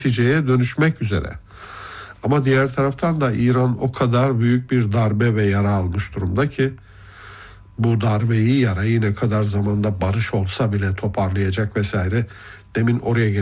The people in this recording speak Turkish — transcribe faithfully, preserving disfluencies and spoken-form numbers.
neticeye dönüşmek üzere. Ama diğer taraftan da İran o kadar büyük bir darbe ve yara almış durumda ki bu darbeyi, yarayı ne kadar zamanda barış olsa bile toparlayacak vesaire. Demin oraya